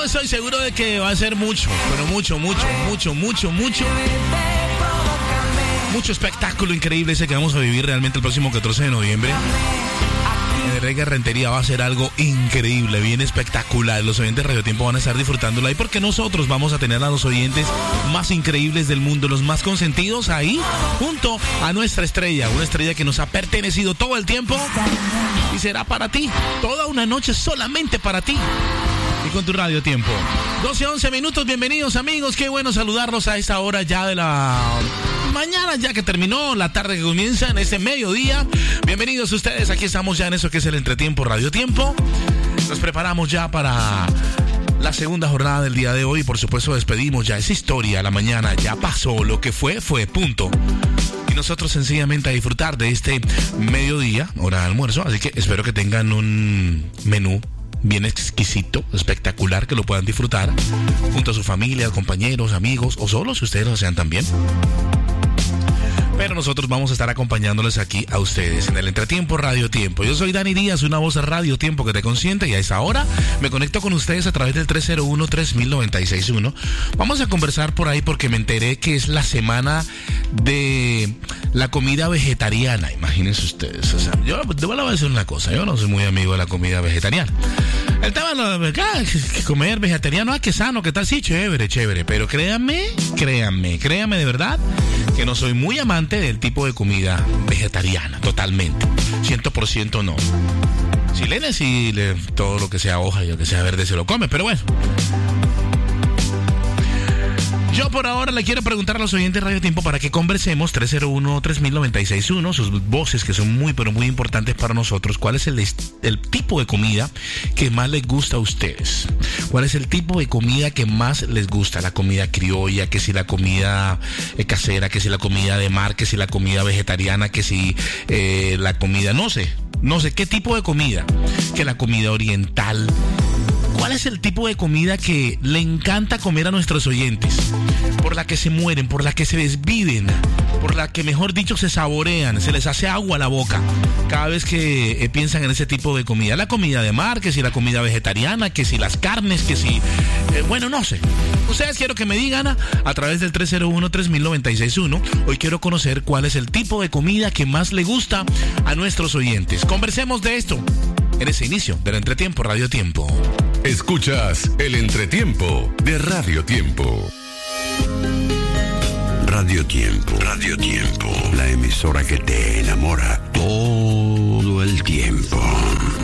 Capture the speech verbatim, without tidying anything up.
estoy seguro de que va a ser mucho, pero mucho, mucho, mucho, mucho, mucho. Mucho espectáculo increíble ese que vamos a vivir realmente el próximo catorce de noviembre. En el Reggae Rentería va a ser algo increíble, bien espectacular. Los oyentes de Radio Tiempo van a estar disfrutándolo ahí porque nosotros vamos a tener a los oyentes más increíbles del mundo, los más consentidos ahí, junto a nuestra estrella, una estrella que nos ha pertenecido todo el tiempo y será para ti, toda una noche solamente para ti. Y con tu Radio Tiempo. doce, once minutos, bienvenidos amigos, qué bueno saludarlos a esta hora ya de la mañana, ya que terminó la tarde que comienza en este mediodía. Bienvenidos ustedes, aquí estamos ya en eso que es el Entretiempo Radio Tiempo. Nos preparamos ya para la segunda jornada del día de hoy y por supuesto despedimos ya esa historia. La mañana ya pasó, lo que fue, fue, punto. Y nosotros sencillamente a disfrutar de este mediodía, hora de almuerzo, así que espero que tengan un menú bien exquisito, espectacular, que lo puedan disfrutar junto a su familia, compañeros, amigos o solos, si ustedes lo sean también. Pero nosotros vamos a estar acompañándoles aquí a ustedes en el Entretiempo Radio Tiempo. Yo soy Dani Díaz, una voz de Radio Tiempo que te consiente, y a esa hora me conecto con ustedes a través del tres cero uno, tres mil noventa y seis uno. Vamos a conversar por ahí porque me enteré que es la semana de la comida vegetariana. Imagínense ustedes. O sea, yo, yo le voy a decir una cosa, yo no soy muy amigo de la comida vegetariana. El tema de ah, comer vegetariano, ah, qué sano, qué tal, sí, chévere, chévere. Pero créanme, créanme, créanme de verdad que no soy muy amante del tipo de comida vegetariana, totalmente. cien por ciento no. Si Lene sí, le, todo lo que sea hoja y lo que sea verde se lo come, pero bueno. Yo por ahora le quiero preguntar a los oyentes de Radio Tiempo para que conversemos. Tres cero uno, tres mil noventa y seis uno, sus voces que son muy pero muy importantes para nosotros. ¿Cuál es el, el tipo de comida que más les gusta a ustedes? ¿Cuál es el tipo de comida que más les gusta? La comida criolla, que si la comida eh, casera, que si la comida de mar, que si la comida vegetariana, que si eh, la comida, no sé, no sé qué tipo de comida, que la comida oriental. ¿Cuál es el tipo de comida que le encanta comer a nuestros oyentes? Por la que se mueren, por la que se desviven, por la que, mejor dicho, se saborean, se les hace agua a la boca cada vez que eh, piensan en ese tipo de comida. La comida de mar, que si la comida vegetariana, que si las carnes, que si... Eh, bueno, no sé. Ustedes quiero que me digan a, a través del tres cero uno, tres mil noventa y seis uno. Hoy quiero conocer cuál es el tipo de comida que más le gusta a nuestros oyentes. Conversemos de esto en ese inicio del Entretiempo Radio Tiempo. Escuchas el Entretiempo de Radio Tiempo. Radio Tiempo, Radio Tiempo, la emisora que te enamora todo el tiempo.